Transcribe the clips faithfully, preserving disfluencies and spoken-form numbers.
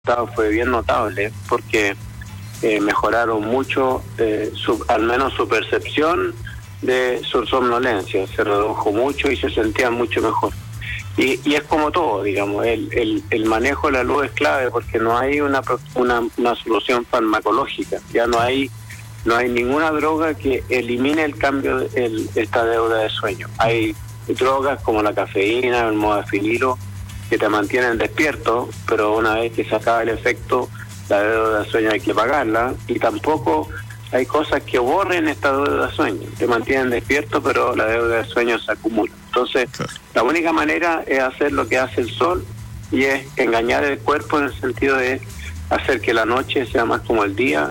fue bien notable porque eh, mejoraron mucho, eh, su, al menos su percepción de su somnolencia, se redujo mucho y se sentían mucho mejor. Y, y es como todo, digamos, el, el, el manejo de la luz es clave porque no hay una, una, una solución farmacológica, ya no hay no hay ninguna droga que elimine el cambio, el, esta deuda de sueño. Hay drogas como la cafeína, el modafinilo, que te mantienen despierto, pero una vez que se acaba el efecto, la deuda de sueño hay que pagarla, y tampoco hay cosas que borren esta deuda de sueño, te mantienen despierto, pero la deuda de sueño se acumula. Entonces, la única manera es hacer lo que hace el sol, y es engañar el cuerpo en el sentido de hacer que la noche sea más como el día,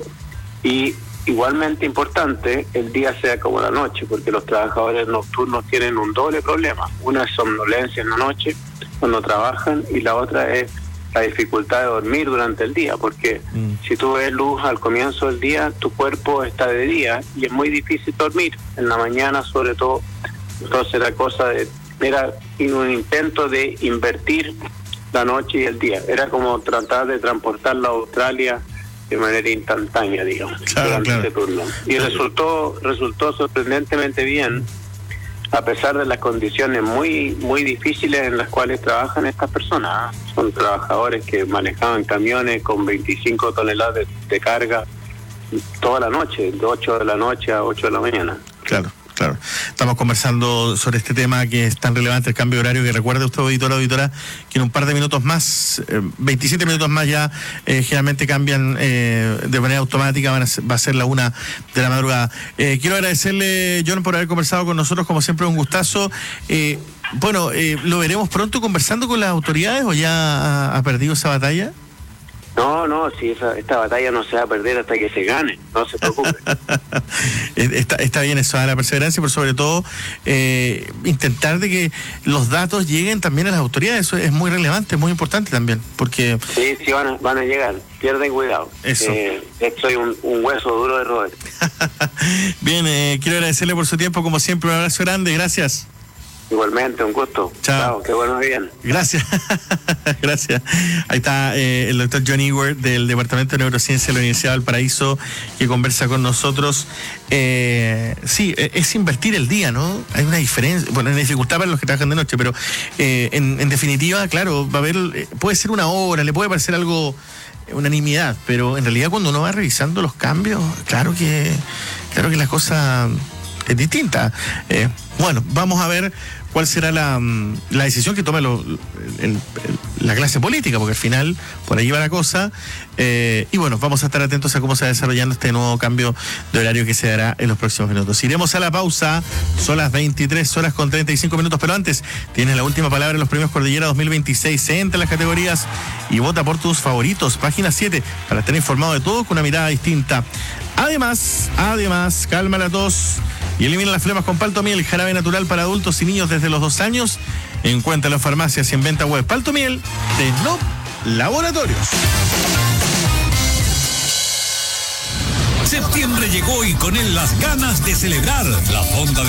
y igualmente importante, el día sea como la noche, porque los trabajadores nocturnos tienen un doble problema. Una es somnolencia en la noche, cuando trabajan, y la otra es la dificultad de dormir durante el día, porque mm. si tú ves luz al comienzo del día, tu cuerpo está de día y es muy difícil dormir, en la mañana sobre todo. Entonces la cosa de, era un intento de invertir la noche y el día, era como tratar de transportarla a Australia de manera instantánea, digamos, claro, durante claro. ese turno. Y resultó, resultó sorprendentemente bien, a pesar de las condiciones muy muy difíciles en las cuales trabajan estas personas. Son trabajadores que manejaban camiones con veinticinco toneladas de, de carga toda la noche, de ocho de la noche a ocho de la mañana. Claro. Claro, estamos conversando sobre este tema que es tan relevante, el cambio de horario, que recuerde usted, auditora, auditora, que en un par de minutos más, eh, veintisiete minutos más ya, eh, generalmente cambian eh, de manera automática, van a ser, va a ser la una de la madrugada. Eh, quiero agradecerle, John, por haber conversado con nosotros, como siempre, un gustazo. Eh, bueno, eh, ¿lo veremos pronto conversando con las autoridades o ya ha, ha perdido esa batalla? No, no, si esa, esta batalla no se va a perder hasta que se gane, no se preocupe. está, está bien eso, la perseverancia, pero sobre todo eh, intentar de que los datos lleguen también a las autoridades, eso es muy relevante, muy importante también, porque... Sí, sí, van a, van a llegar, pierden cuidado. Eso. Eh, soy un, un hueso duro de roer. Bien, eh, quiero agradecerle por su tiempo, como siempre, un abrazo grande, gracias. Igualmente, un gusto. Chao. Chao, qué bueno, bien. Gracias. Gracias. Ahí está eh, el doctor John Ewert del Departamento de Neurociencia de la Universidad de Valparaíso, que conversa con nosotros. Eh, sí, es invertir el día, ¿no? Hay una diferencia, bueno, hay una dificultad para los que trabajan de noche, pero eh, en, en definitiva, claro, va a haber, puede ser una hora, le puede parecer algo, unanimidad, pero en realidad cuando uno va revisando los cambios, claro que, claro que la cosa es distinta. Eh, bueno, vamos a ver cuál será la, la decisión que tome lo, el, el, la clase política, porque al final por ahí va la cosa. Eh, y bueno, vamos a estar atentos a cómo se va desarrollando este nuevo cambio de horario que se dará en los próximos minutos. Iremos a la pausa, son las veintitrés horas con treinta y cinco minutos, pero antes tienes la última palabra en los premios Cordillera dos mil veintiséis. Entra en las categorías y vota por tus favoritos. Página siete, para estar informado de todo con una mirada distinta. Además, además, calma la tos y elimina las flemas con Paltomiel, jarabe natural para adultos y niños desde los dos años. Encuentra en las farmacias y en venta web. Paltomiel de N O P Laboratorios. Septiembre llegó y con él las ganas de celebrar. La fonda de